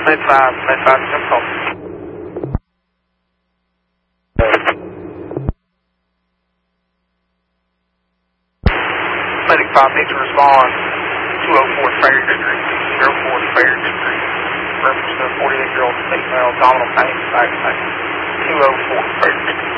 Med 5, just call. Medic 5 needs to respond. 204 Fair Street, 204 Fair Street. Reference to a 48-year-old female, abdominal pain, back pain. 204 Fair Street.